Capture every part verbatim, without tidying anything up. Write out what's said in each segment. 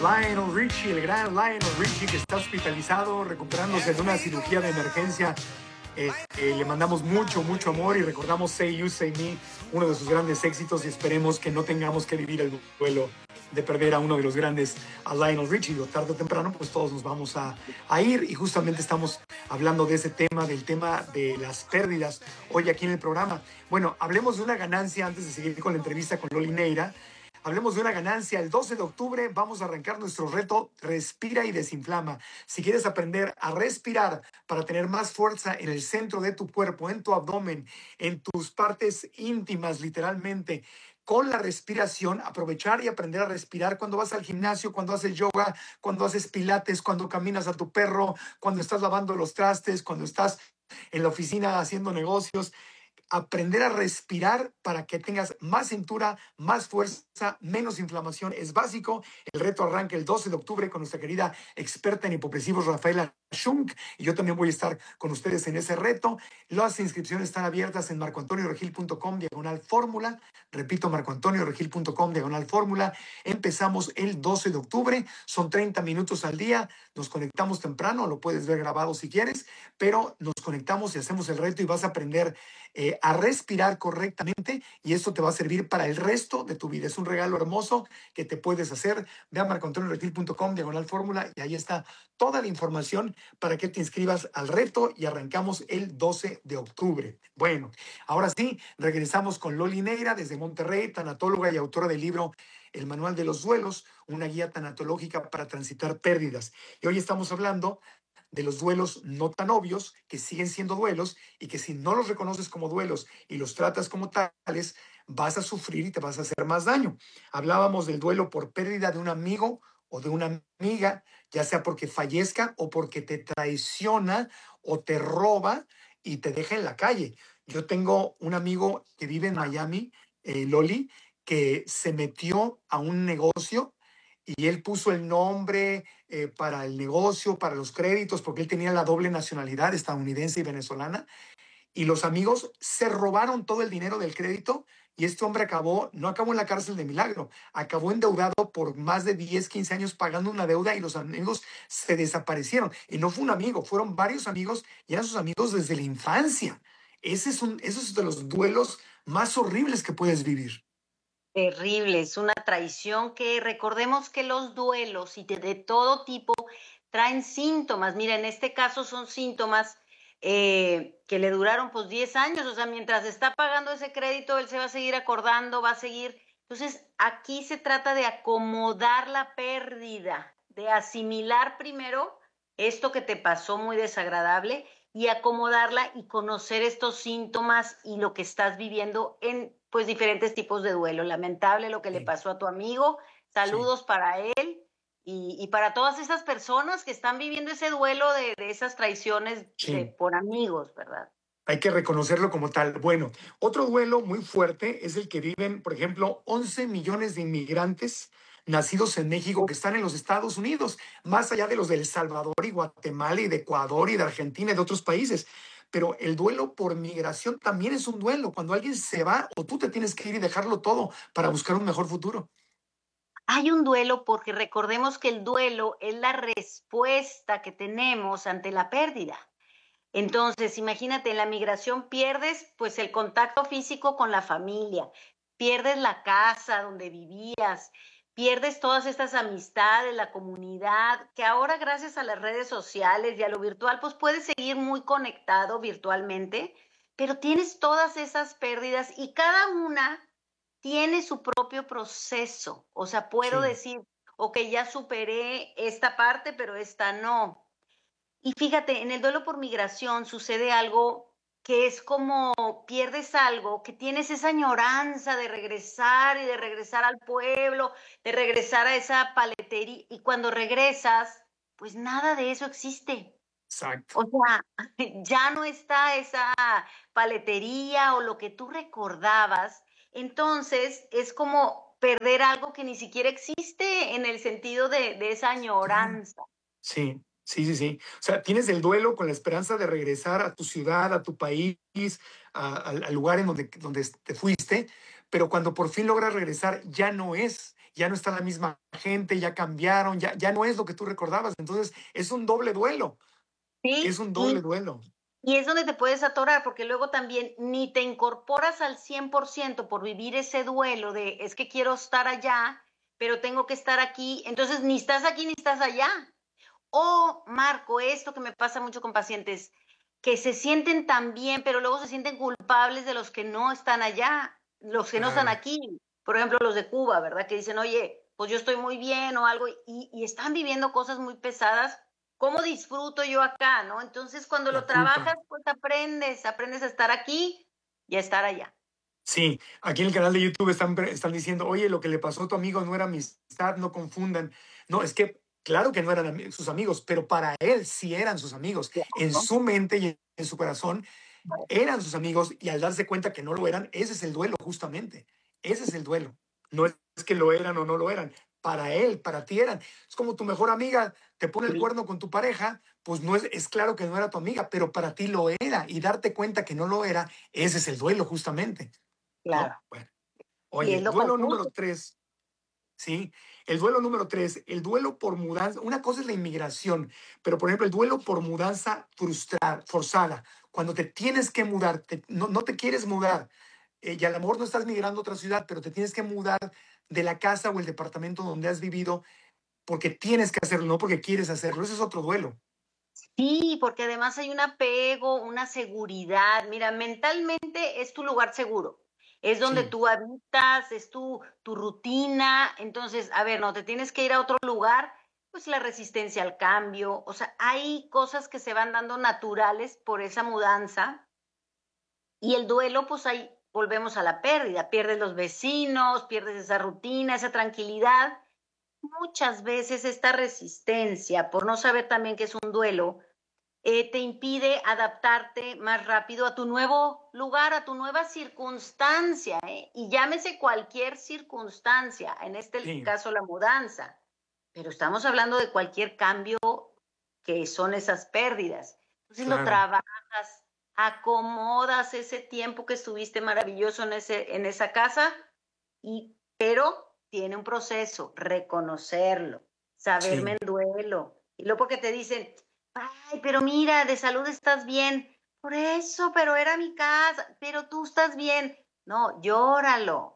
Lionel Richie, el gran Lionel Richie, que está hospitalizado, recuperándose de una cirugía de emergencia. Eh, eh, le mandamos mucho, mucho amor y recordamos Say You, Say Me, uno de sus grandes éxitos, y esperemos que no tengamos que vivir el duelo de perder a uno de los grandes, a Lionel Richie. Lo tarde o temprano, pues todos nos vamos a, a ir, y justamente estamos hablando de ese tema, del tema de las pérdidas, hoy aquí en el programa. Bueno, hablemos de una ganancia antes de seguir con la entrevista con Loli Neira. Hablemos de una ganancia. El doce de octubre vamos a arrancar nuestro reto Respira y Desinflama. Si quieres aprender a respirar para tener más fuerza en el centro de tu cuerpo, en tu abdomen, en tus partes íntimas, literalmente, con la respiración, aprovechar y aprender a respirar cuando vas al gimnasio, cuando haces yoga, cuando haces pilates, cuando caminas a tu perro, cuando estás lavando los trastes, cuando estás en la oficina haciendo negocios. Aprender a respirar para que tengas más cintura, más fuerza, menos inflamación es básico. El reto arranca el doce de octubre con nuestra querida experta en hipopresivos, Rafaela Schunk, y yo también voy a estar con ustedes en ese reto. Las inscripciones están abiertas en marcoantonioregil.com diagonal fórmula. Repito, marcoantonioregil.com diagonal fórmula. Empezamos el doce de octubre, son treinta minutos al día, nos conectamos temprano, lo puedes ver grabado si quieres, pero nos conectamos y hacemos el reto y vas a aprender eh, a respirar correctamente, y esto te va a servir para el resto de tu vida. Es un regalo hermoso que te puedes hacer. Ve a marcoantonioregil.com diagonal fórmula y ahí está toda la información para que te inscribas al reto, y arrancamos el doce de octubre. Bueno, ahora sí, regresamos con Loli Neira desde Monterrey, tanatóloga y autora del libro El Manual de los Duelos, una guía tanatológica para transitar pérdidas. Y hoy estamos hablando de los duelos no tan obvios, que siguen siendo duelos, y que si no los reconoces como duelos y los tratas como tales, vas a sufrir y te vas a hacer más daño. Hablábamos del duelo por pérdida de un amigo o de una amiga, ya sea porque fallezca o porque te traiciona o te roba y te deja en la calle. Yo tengo un amigo que vive en Miami, eh, Loli, que se metió a un negocio y él puso el nombre eh, para el negocio, para los créditos, porque él tenía la doble nacionalidad estadounidense y venezolana, y los amigos se robaron todo el dinero del crédito, y este hombre acabó, no acabó en la cárcel de milagro, acabó endeudado por más de diez, quince años pagando una deuda, y los amigos se desaparecieron. Y no fue un amigo, fueron varios amigos, y eran sus amigos desde la infancia. Ese es un, esos es de los duelos más horribles que puedes vivir. Terrible, es una traición que recordemos que los duelos y de, de todo tipo traen síntomas. Mira, en este caso son síntomas eh, que le duraron pues diez años, o sea, mientras está pagando ese crédito, él se va a seguir acordando, va a seguir. Entonces, aquí se trata de acomodar la pérdida, de asimilar primero esto que te pasó muy desagradable y acomodarla y conocer estos síntomas y lo que estás viviendo en pues diferentes tipos de duelo. Lamentable lo que le Sí, pasó a tu amigo. sí, Saludos para él y, y para todas esas personas que están viviendo ese duelo de, de esas traiciones de, sí. por amigos, ¿verdad? Hay que reconocerlo como tal. Bueno, otro duelo muy fuerte es el que viven, por ejemplo, once millones de inmigrantes nacidos en México que están en los Estados Unidos, más allá de los de El Salvador y Guatemala y de Ecuador y de Argentina y de otros países. Pero el duelo por migración también es un duelo, cuando alguien se va o tú te tienes que ir y dejarlo todo para buscar un mejor futuro. Hay un duelo porque recordemos que el duelo es la respuesta que tenemos ante la pérdida. Entonces, imagínate, en la migración pierdes pues el contacto físico con la familia, pierdes la casa donde vivías, pierdes todas estas amistades, la comunidad, que ahora gracias a las redes sociales y a lo virtual pues puedes seguir muy conectado virtualmente, pero tienes todas esas pérdidas y cada una tiene su propio proceso. O sea, puedo Sí, decir, ok, ya superé esta parte, pero esta no. Y fíjate, en el duelo por migración sucede algo que es como pierdes algo, que tienes esa añoranza de regresar y de regresar al pueblo, de regresar a esa paletería, y cuando regresas, pues nada de eso existe. exacto. O sea, ya no está esa paletería o lo que tú recordabas. Entonces, es como perder algo que ni siquiera existe en el sentido de, de esa Sí. añoranza. Sí, sí, sí, sí. O sea, tienes el duelo con la esperanza de regresar a tu ciudad, a tu país, a- al, al lugar en donde, donde te fuiste, pero cuando por fin logras regresar, ya no es. ya no está la misma gente, ya cambiaron, ya, ya no es lo que tú recordabas. Entonces, es un doble duelo, es Sí, un doble y duelo. y es donde te puedes atorar, porque luego también ni te incorporas al cien por ciento por vivir ese duelo de, es que quiero estar allá, pero tengo que estar aquí, entonces ni estás aquí ni estás allá. O, Marco, esto que me pasa mucho con pacientes, que se sienten tan bien, pero luego se sienten culpables de los que no están allá, los que no están Claro, aquí. Por ejemplo, los de Cuba, ¿verdad? Que dicen, oye, pues yo estoy muy bien o algo, y, y están viviendo cosas muy pesadas. ¿Cómo disfruto yo acá, no? Entonces, cuando la lo trabajas, culpa. pues aprendes, aprendes a estar aquí y a estar allá. Sí, aquí en el canal de YouTube están, pre- están diciendo, oye, lo que le pasó a tu amigo no era amistad, no confundan. No, es que claro que no eran ami- sus amigos, pero para él sí eran sus amigos. En Claro. su mente y en su corazón eran sus amigos y al darse cuenta que no lo eran, ese es el duelo justamente. Ese es el duelo. No es que lo eran o no lo eran. Para él, para ti eran. Es como tu mejor amiga te pone el Sí, cuerno con tu pareja, pues no es, es claro que no era tu amiga, pero para ti lo era. Y darte cuenta que no lo era, ese es el duelo justamente. ¿No? claro. Bueno, Y es oye, lo duelo número confuso. tres, ¿sí? El duelo número tres, el duelo por mudanza. Una cosa es la inmigración, pero por ejemplo, el duelo por mudanza frustrada, forzada. Cuando te tienes que mudar, te- no, no te quieres mudar, eh, y a lo mejor no estás migrando a otra ciudad, pero te tienes que mudar de la casa o el departamento donde has vivido porque tienes que hacerlo, no porque quieres hacerlo. Ese es otro duelo. Sí, porque además hay un apego, una seguridad. Mira, mentalmente es tu lugar seguro. Es donde Sí, tú habitas, es tu, tu rutina. Entonces, a ver, no te tienes que ir a otro lugar, pues la resistencia al cambio. O sea, hay cosas que se van dando naturales por esa mudanza. Y el duelo, pues ahí volvemos a la pérdida. Pierdes los vecinos, pierdes esa rutina, esa tranquilidad. Muchas veces esta resistencia, por no saber también que es un duelo, eh, te impide adaptarte más rápido a tu nuevo lugar, a tu nueva circunstancia, ¿eh? Y llámese cualquier circunstancia, en este sí, caso la mudanza, pero estamos hablando de cualquier cambio que son esas pérdidas. Entonces lo claro, trabajas, acomodas ese tiempo que estuviste maravilloso en, ese, en esa casa, y, pero tiene un proceso, reconocerlo, saberme sí, en duelo. Y luego porque te dicen, ay, pero mira, de salud estás bien. Por eso, pero era mi casa, pero tú estás bien. No, llóralo,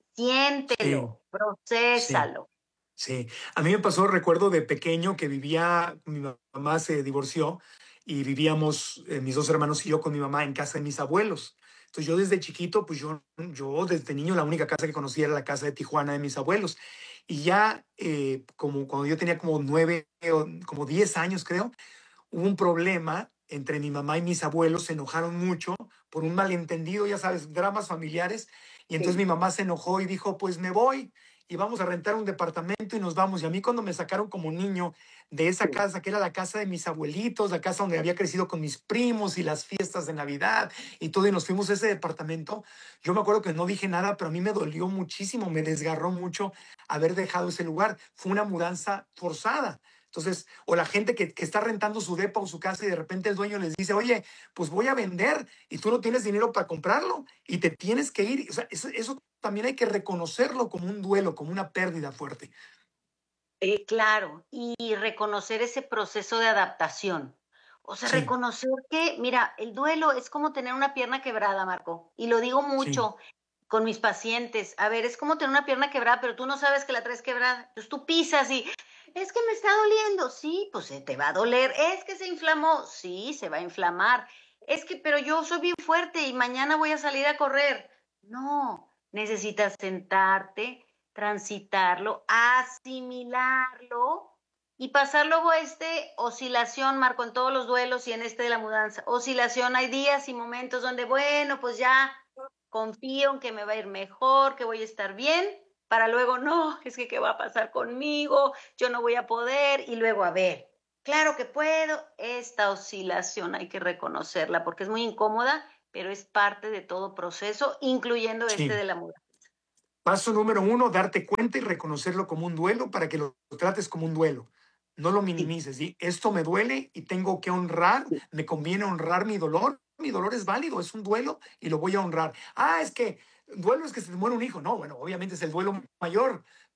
sí, siéntelo, sí. procésalo. Sí, a mí me pasó, recuerdo de pequeño que vivía, mi mamá se divorció y vivíamos eh, mis dos hermanos y yo con mi mamá en casa de mis abuelos. Entonces yo desde chiquito, pues yo, yo desde niño la única casa que conocía era la casa de Tijuana de mis abuelos. Y ya eh, como cuando yo tenía como nueve o como diez años creo, hubo un problema entre mi mamá y mis abuelos, se enojaron mucho por un malentendido, ya sabes, dramas familiares, y entonces Sí, mi mamá se enojó y dijo, pues me voy y vamos a rentar un departamento y nos vamos. Y a mí cuando me sacaron como niño de esa sí. casa, que era la casa de mis abuelitos, la casa donde había crecido con mis primos y las fiestas de Navidad y todo, y nos fuimos a ese departamento, yo me acuerdo que no dije nada, pero a mí me dolió muchísimo, me desgarró mucho haber dejado ese lugar. Fue una mudanza forzada. Entonces, o la gente que, que está rentando su depa o su casa y de repente el dueño les dice, oye, pues voy a vender y tú no tienes dinero para comprarlo y te tienes que ir. O sea, eso, eso también hay que reconocerlo como un duelo, como una pérdida fuerte. Eh, claro, y reconocer ese proceso de adaptación. O sea, Sí, reconocer que, mira, el duelo es como tener una pierna quebrada, Marco, y lo digo sí, mucho con mis pacientes. A ver, es como tener una pierna quebrada, pero tú no sabes que la traes quebrada. Entonces tú pisas y, es que me está doliendo. Sí, pues se te va a doler. Es que se inflamó. Sí, se va a inflamar. Es que, pero yo soy bien fuerte y mañana voy a salir a correr. No, necesitas sentarte, transitarlo, asimilarlo y pasar luego a este oscilación, Marco, en todos los duelos y en este de la mudanza. Oscilación, hay días y momentos donde, bueno, pues ya confío en que me va a ir mejor, que voy a estar bien, para luego, no, es que qué va a pasar conmigo, yo no voy a poder, y luego, a ver, claro que puedo, esta oscilación hay que reconocerla porque es muy incómoda, pero es parte de todo proceso, incluyendo este sí. de la mudanza. Paso número uno, darte cuenta y reconocerlo como un duelo para que lo trates como un duelo. No lo Sí, minimices. ¿Sí? Esto me duele y tengo que honrar, sí, me conviene honrar mi dolor. Mi dolor es válido, es un duelo y lo voy a honrar. Ah, es que duelo es que se te muere un hijo. No, bueno, obviamente es el duelo mayor,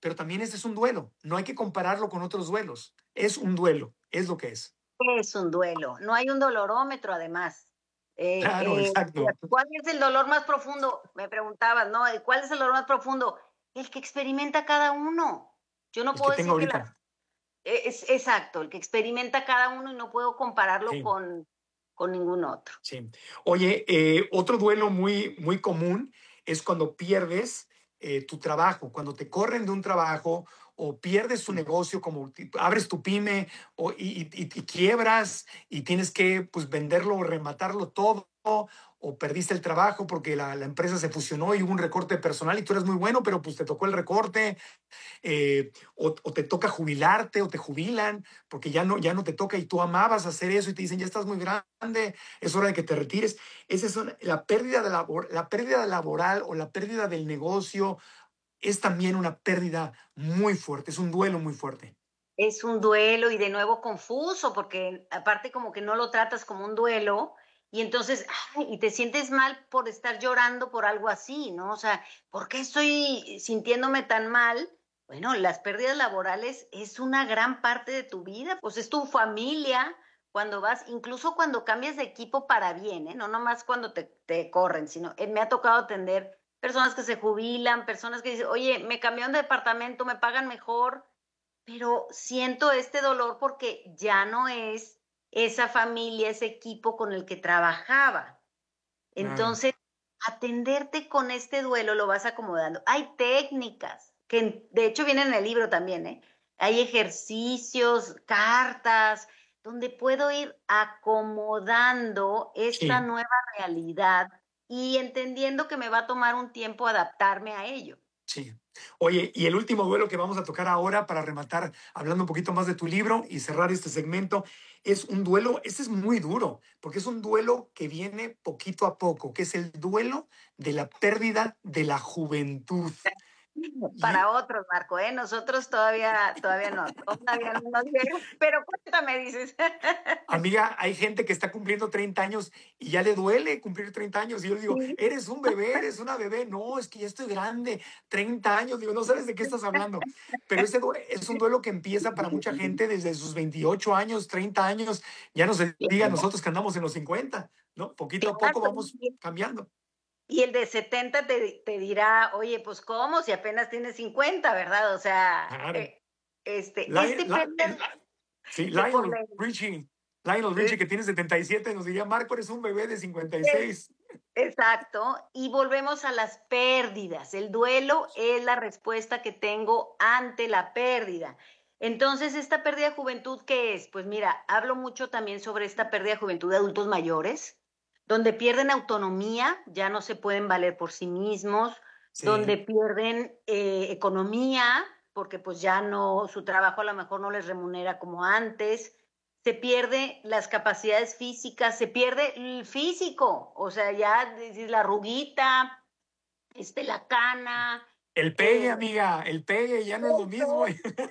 pero también ese es un duelo. No hay que compararlo con otros duelos. Es un duelo, es lo que es. Es un duelo. No hay un dolorómetro, además. Eh, Claro, eh, exacto. ¿Cuál es el dolor más profundo? Me preguntabas, ¿no? ¿Cuál es el dolor más profundo? El que experimenta cada uno. Yo no El que puedo tengo decir que la... ahorita. Es exacto, el que experimenta cada uno y no puedo compararlo Sí, con, con ningún otro. sí. Oye, eh, otro duelo muy, muy común es cuando pierdes eh, tu trabajo, cuando te corren de un trabajo o pierdes tu negocio, como ti- abres tu pyme o, y, y- y quiebras y tienes que pues, venderlo o rematarlo todo, o perdiste el trabajo porque la, la empresa se fusionó y hubo un recorte personal y tú eres muy bueno, pero pues te tocó el recorte, eh, o, o, te toca jubilarte o te jubilan porque ya no, ya no te toca y tú amabas hacer eso y te dicen, ya estás muy grande, es hora de que te retires. Esa es una, la, pérdida de labor, la pérdida laboral o la pérdida del negocio es también una pérdida muy fuerte, es un duelo muy fuerte. Es un duelo y de nuevo confuso, porque aparte como que no lo tratas como un duelo y entonces, ay, y te sientes mal por estar llorando por algo así, ¿no? O sea, ¿por qué estoy sintiéndome tan mal? Bueno, las pérdidas laborales es una gran parte de tu vida, pues es tu familia, cuando vas, incluso cuando cambias de equipo para bien, ¿eh? No nomás cuando te, te corren, sino eh, me ha tocado atender personas que se jubilan, personas que dicen, oye, me cambiaron de departamento, me pagan mejor, pero siento este dolor porque ya no es esa familia, ese equipo con el que trabajaba. Claro. Entonces, atenderte con este duelo lo vas acomodando. Hay técnicas, que de hecho vienen en el libro también, ¿eh? Hay ejercicios, cartas, donde puedo ir acomodando esta Sí, nueva realidad y entendiendo que me va a tomar un tiempo adaptarme a ello. sí. Oye, y el último duelo que vamos a tocar ahora para rematar, hablando un poquito más de tu libro y cerrar este segmento, es un duelo, este es muy duro, porque es un duelo que viene poquito a poco, que es el duelo de la pérdida de la juventud. Y Para otros, Marco, ¿eh? Nosotros todavía, todavía no, todavía no nos llega, pero cuéntame, dices. amiga, hay gente que está cumpliendo treinta años y ya le duele cumplir treinta años. Y yo le digo, Sí. eres un bebé, eres una bebé. No, es que ya estoy grande, treinta años. Digo, no sabes de qué estás hablando. Pero ese due- es un duelo que empieza para mucha gente desde sus veintiocho años, treinta años. Ya no se diga nosotros que andamos en los cincuenta, ¿no? Poquito a Claro, poco vamos cambiando. y el de setenta te, te dirá, oye, pues cómo, si apenas tienes cincuenta, ¿verdad? O sea, Claro. eh, este, Lion- este la- pérdida sí, de por Lionel ley. Richie. Lionel Richie, que tiene setenta y siete, nos diría, Marco, eres un bebé de cincuenta y seis. Exacto, y volvemos a las pérdidas. El duelo es la respuesta que tengo ante la pérdida. Entonces, ¿esta pérdida de juventud qué es? Pues mira, hablo mucho también sobre esta pérdida de juventud de adultos mayores, donde pierden autonomía, ya no se pueden valer por sí mismos, donde Sí, pierden eh, economía, porque pues ya no, su trabajo a lo mejor no les remunera como antes, se pierde las capacidades físicas, se pierde el físico, o sea, ya la arruguita, este, la cana, el pegue, eh, amiga, el pegue ya no es lo mismo.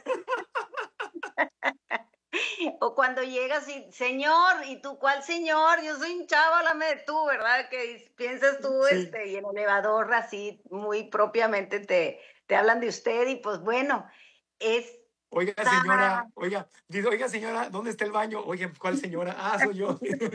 o cuando llegas y, señor, ¿y tú cuál señor? Yo soy un chavo, háblame de tú, ¿verdad? Que piensas tú, Sí. este, y en el elevador así muy propiamente te, te hablan de usted y pues bueno, es Oiga, señora, oiga, dice, oiga, señora, ¿dónde está el baño? Oiga, ¿cuál señora? Ah, soy yo.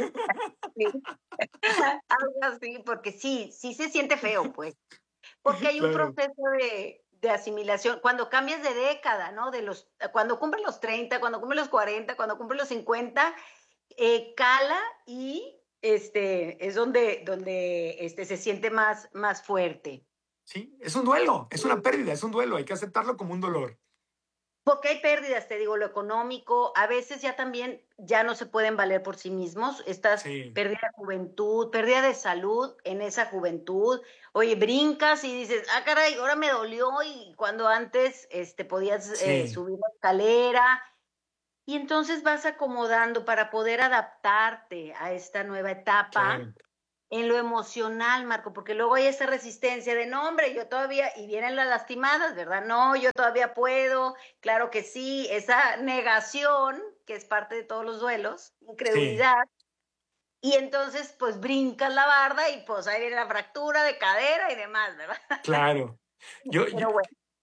algo así, porque sí, sí se siente feo, pues. Porque hay un Claro. proceso de, de asimilación, cuando cambias de década, ¿no? De los, cuando cumples los treinta, cuando cumples los cuarenta, cuando cumples los cincuenta, eh, cala y este, es donde, donde este, se siente más, más fuerte. Sí, es un duelo, es una pérdida, es un duelo, hay que aceptarlo como un dolor. Porque hay pérdidas, te digo, lo económico, a veces ya también ya no se pueden valer por sí mismos, estás Sí, pérdida de juventud, pérdida de salud en esa juventud. Oye, brincas y dices, ah, caray, ahora me dolió y cuando antes este, podías eh, sí, subir la escalera. Y entonces vas acomodando para poder adaptarte a esta nueva etapa claro. en lo emocional, Marco, porque luego hay esa resistencia de, no, hombre, yo todavía, y vienen las lastimadas, ¿verdad? No, yo todavía puedo, claro que sí, esa negación, que es parte de todos los duelos, Sí, incredulidad, y entonces pues brincas la barda y pues ahí viene la fractura de cadera y demás, ¿verdad? claro. Yo, yo, Pero bueno,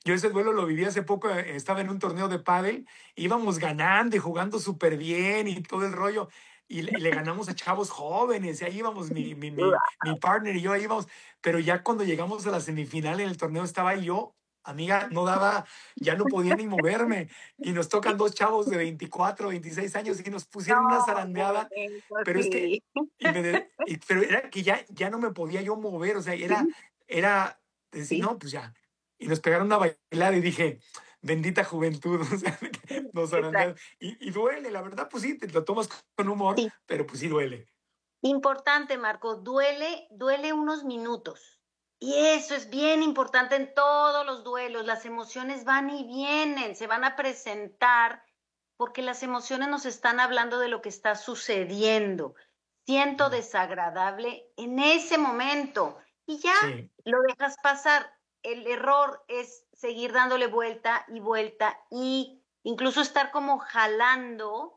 Yo ese duelo lo viví hace poco, eh, estaba en un torneo de pádel, íbamos ganando y jugando súper bien y todo el rollo, y le, y le ganamos a chavos jóvenes, y ahí íbamos, mi, mi, mi, mi partner y yo ahí íbamos, pero ya cuando llegamos a la semifinal en el torneo estaba yo, amiga, no daba, ya no podía ni moverme, y nos tocan dos chavos de veinticuatro, veintiséis años y nos pusieron una No, zarandeada, eso pero es que, sí. y me de- y- pero era que ya, ya no me podía yo mover, o sea, era, era decir, Sí, no, pues ya, y nos pegaron a bailar y dije, bendita juventud, o sea, sí, nos exacto. zarandearon. Y, y duele, la verdad, pues sí, te lo tomas con humor, Sí. pero pues sí duele. Importante, Marco, duele, duele unos minutos. Y eso es bien importante en todos los duelos. Las emociones van y vienen, se van a presentar porque las emociones nos están hablando de lo que está sucediendo. Siento Mm, desagradable en ese momento y ya sí, lo dejas pasar. El error es seguir dándole vuelta y vuelta y incluso estar como jalando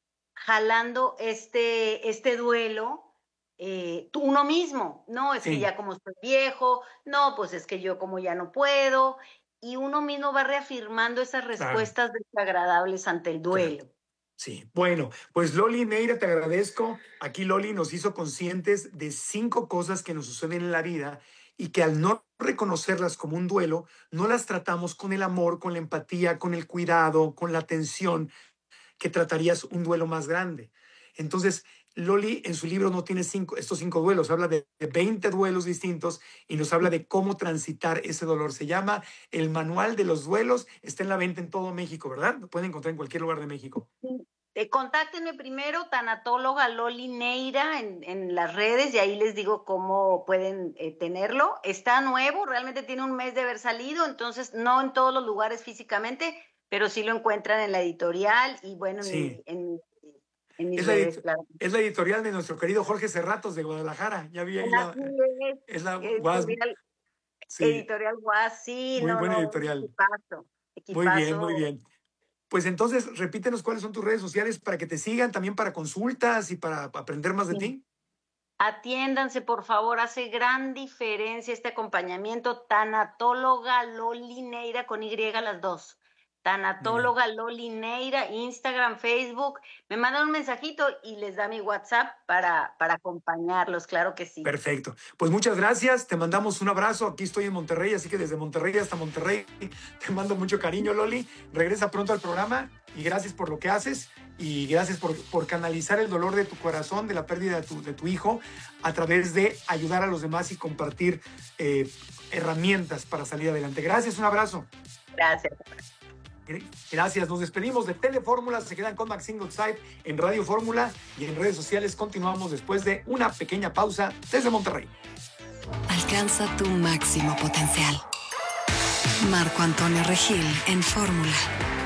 jalando este, este duelo, eh, tú, uno mismo, no, es que sí, ya como estoy viejo, no, pues es que yo como ya no puedo, y uno mismo va reafirmando esas claro, respuestas desagradables ante el claro. duelo. Sí, bueno, pues Loli Neira, te agradezco. Aquí Loli nos hizo conscientes de cinco cosas que nos suceden en la vida y que al no reconocerlas como un duelo, no las tratamos con el amor, con la empatía, con el cuidado, con la atención que tratarías un duelo más grande. Entonces, Loli en su libro no tiene cinco, estos cinco duelos, habla de veinte duelos distintos y nos habla de cómo transitar ese dolor. Se llama El Manual de los Duelos, está en la venta en todo México, ¿verdad? Lo pueden encontrar en cualquier lugar de México. Eh, contáctenme primero, tanatóloga Loli Neira en, en, las redes y ahí les digo cómo pueden eh, tenerlo. Está nuevo, realmente tiene un mes de haber salido, entonces no en todos los lugares físicamente, pero sí lo encuentran en la editorial y bueno, en, mi, Sí, en, en mis es la, redes, claro. es la editorial de nuestro querido Jorge Cerratos de Guadalajara. Ya vi ahí la, Así es, es la Guas, editorial, sí, editorial Guas, sí, muy no, buena no, un editorial. equipazo, Muy bien, equipazo. muy bien. Pues entonces, repítenos cuáles son tus redes sociales para que te sigan, también para consultas y para aprender más de Sí. ti. Atiéndanse, por favor, hace gran diferencia este acompañamiento. Tanatóloga Loli Neira con Y las dos. Muy bien. Tanatóloga Loli Neira, Instagram, Facebook. Me mandan un mensajito y les da mi WhatsApp para, para acompañarlos, claro que sí. Perfecto. Pues muchas gracias. Te mandamos un abrazo. Aquí estoy en Monterrey, así que desde Monterrey hasta Monterrey te mando mucho cariño, Loli. Regresa pronto al programa y gracias por lo que haces y gracias por, por canalizar el dolor de tu corazón, de la pérdida de tu, de tu hijo, a través de ayudar a los demás y compartir eh, herramientas para salir adelante. Gracias, un abrazo. Gracias. Gracias, nos despedimos de Telefórmula, se quedan con Maxine Goodside en Radio Fórmula y en redes sociales. Continuamos después de una pequeña pausa desde Monterrey. Alcanza tu máximo potencial. Marco Antonio Regil en Fórmula.